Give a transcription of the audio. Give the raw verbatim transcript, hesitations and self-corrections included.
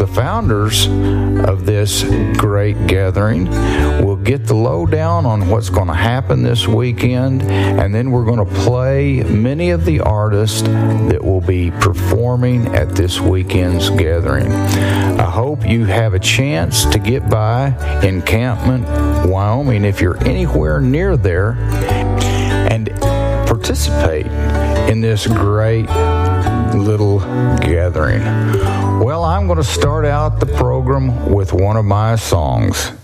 founders of this great gathering. We'll get the lowdown on what's going to happen this weekend, and then we're going to play many of the artists that will be performing at this weekend's gathering. I hope you have a chance to get by Encampment, Wyoming, if you're anywhere near there, and participate in this great little gathering. Well, I'm going to start out the program with one of my songs.